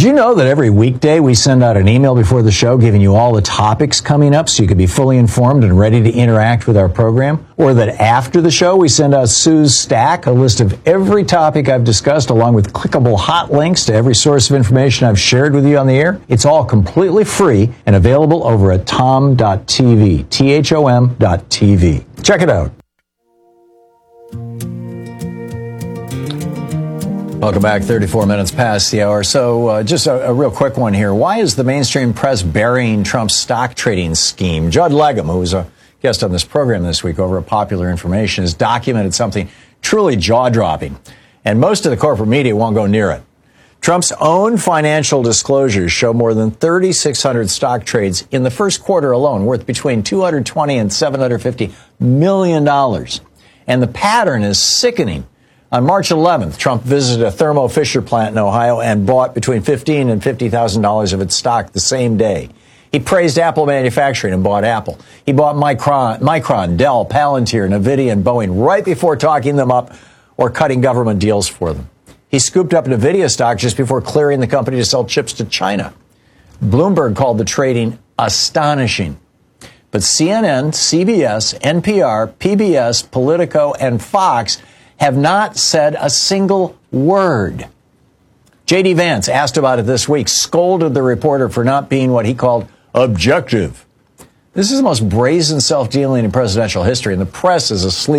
you know that every weekday we send out an email before the show giving you all the topics coming up so you can be fully informed and ready to interact with our program? Or that after the show we send out Sue's Stack, a list of every topic I've discussed along with clickable hot links to every source of information I've shared with you on the air? It's all completely free and available over at tom.tv, THOM.tv. Check it out. Welcome back. 34 minutes past the hour. So just a real quick one here. Why is the mainstream press burying Trump's stock trading scheme? Judd Legum, who was a guest on this program this week over at Popular Information, has documented something truly jaw-dropping. And most of the corporate media won't go near it. Trump's own financial disclosures show more than 3,600 stock trades in the first quarter alone, worth between $220 and $750 million. And the pattern is sickening. On March 11th, Trump visited a Thermo Fisher plant in Ohio and bought between $15,000 and $50,000 of its stock the same day. He praised Apple manufacturing and bought Apple. He bought Micron, Dell, Palantir, NVIDIA, and Boeing right before talking them up or cutting government deals for them. He scooped up NVIDIA stock just before clearing the company to sell chips to China. Bloomberg called the trading astonishing. But CNN, CBS, NPR, PBS, Politico, and Fox have not said a single word. J.D. Vance, asked about it this week, scolded the reporter for not being what he called objective. This is the most brazen self-dealing in presidential history, and the press is asleep.